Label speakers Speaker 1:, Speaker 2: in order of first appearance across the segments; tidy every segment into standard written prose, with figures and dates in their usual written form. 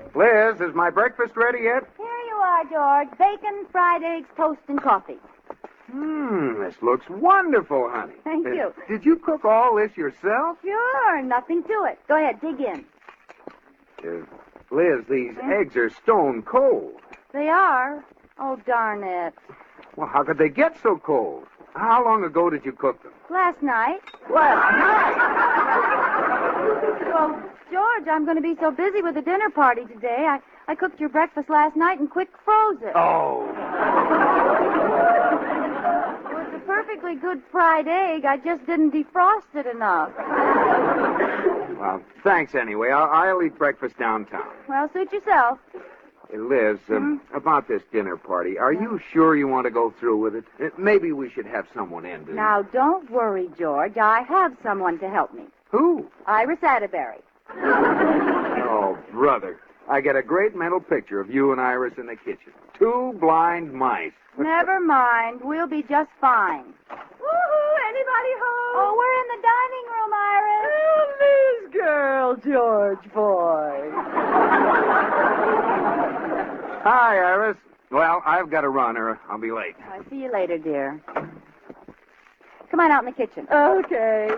Speaker 1: Liz, is my breakfast ready yet?
Speaker 2: Here you are, George. Bacon, fried eggs, toast, and coffee.
Speaker 1: This looks wonderful, honey.
Speaker 2: Thank you.
Speaker 1: Did you cook all this yourself?
Speaker 2: Sure, nothing to it. Go ahead, dig in.
Speaker 1: Liz, these eggs are stone cold.
Speaker 2: They are? Oh, darn it.
Speaker 1: Well, how could they get so cold? How long ago did you cook them?
Speaker 2: Last night.
Speaker 1: Last night?
Speaker 2: Well, George, I'm going to be so busy with the dinner party today. I cooked your breakfast last night and quick froze it.
Speaker 1: Oh.
Speaker 2: It's a perfectly good fried egg. I just didn't defrost it enough.
Speaker 1: Well, thanks anyway. I'll eat breakfast downtown.
Speaker 2: Well, suit yourself.
Speaker 1: Hey, Liz, about this dinner party, are you sure you want to go through with it? Maybe we should have someone in.
Speaker 2: Now, don't worry, George. I have someone to help me.
Speaker 1: Who?
Speaker 2: Iris Atterbury.
Speaker 1: Oh, brother. I get a great mental picture of you and Iris in the kitchen. Two blind mice.
Speaker 2: Never mind. We'll be just fine.
Speaker 3: Woo-hoo! Anybody home?
Speaker 2: Oh, we're in the dining room, Iris.
Speaker 3: Oh, Liz girl, George boy.
Speaker 1: Hi, Iris. Well, I've got to run or I'll be late.
Speaker 2: I'll see you later, dear. Come on out in the kitchen.
Speaker 3: Okay.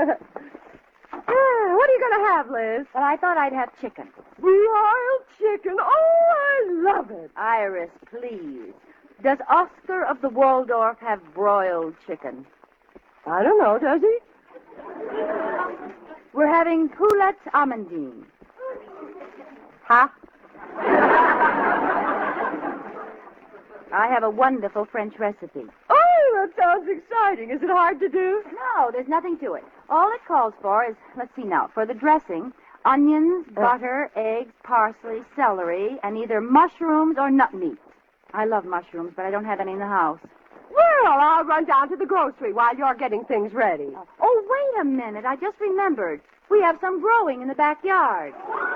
Speaker 3: What are you going to have, Liz?
Speaker 2: Well, I thought I'd have chicken.
Speaker 3: Broiled chicken. Oh, I love it.
Speaker 2: Iris, please. Does Oscar of the Waldorf have broiled chicken?
Speaker 3: I don't know, does he?
Speaker 2: We're having poulet amandine. Huh? I have a wonderful French recipe.
Speaker 3: Oh, that sounds exciting. Is it hard to do?
Speaker 2: No, there's nothing to it. All it calls for is, let's see now, for the dressing, onions, butter, eggs, parsley, celery, and either mushrooms or nut meat. I love mushrooms, but I don't have any in the house.
Speaker 3: Well, I'll run down to the grocery while you're getting things ready.
Speaker 2: Oh, wait a minute. I just remembered. We have some growing in the backyard.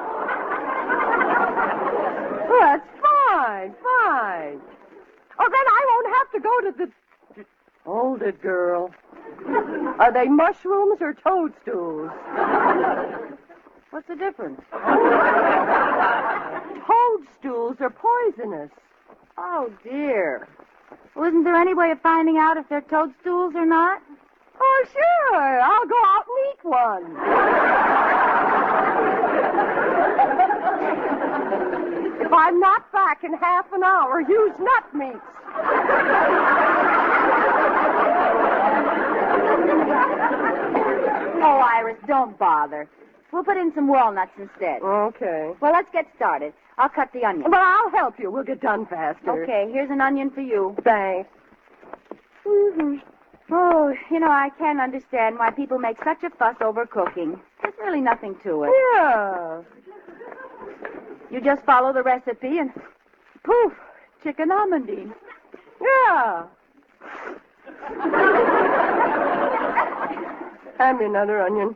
Speaker 3: Well, that's fine. Oh, then I won't have to go to the... Hold it, girl. Are they mushrooms or toadstools?
Speaker 2: What's the difference?
Speaker 3: Toadstools are poisonous.
Speaker 2: Oh, dear. Well, isn't there any way of finding out if they're toadstools or not?
Speaker 3: Oh, sure. I'll go out and eat one. If I'm not back in half an hour, use nut meats.
Speaker 2: Oh, Iris, don't bother. We'll put in some walnuts instead.
Speaker 3: Okay.
Speaker 2: Well, let's get started. I'll cut the onion.
Speaker 3: Well, I'll help you. We'll get done faster.
Speaker 2: Okay, here's an onion for you.
Speaker 3: Thanks.
Speaker 2: Mm-hmm. Oh, I can't understand why people make such a fuss over cooking. There's really nothing to it.
Speaker 3: Yeah.
Speaker 2: You just follow the recipe and poof, chicken amandine.
Speaker 3: Yeah. Hand me another onion.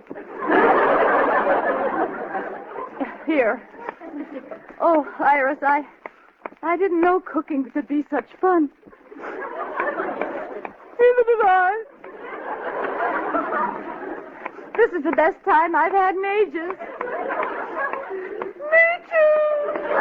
Speaker 2: Here. Oh, Iris, I didn't know cooking could be such fun.
Speaker 3: Neither did I.
Speaker 2: This is the best time I've had in ages.